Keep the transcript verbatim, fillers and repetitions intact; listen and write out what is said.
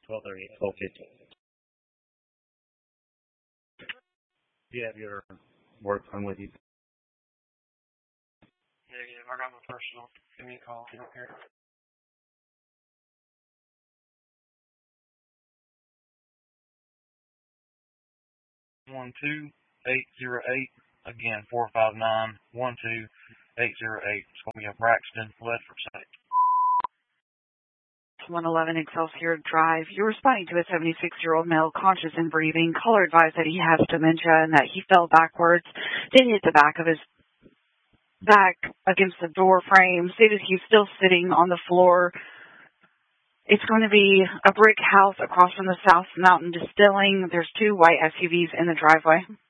twelve thirty-eight, twelve fifty. Do you have your work phone with you? Negative. I got my personal. Give me a call if you don't care. One two eight zero eight. Again, four five nine one two eight zero eight. It's going to be a Braxton Ledford site. one eleven Excelsior Drive. You're responding to a seventy-six-year-old male conscious and breathing. Caller advised that he has dementia and that he fell backwards, didn't hit the back of his back against the door frame. Stated he's still sitting on the floor. It's going to be a brick house across from the South Mountain Distilling. There's two white S U Vs in the driveway.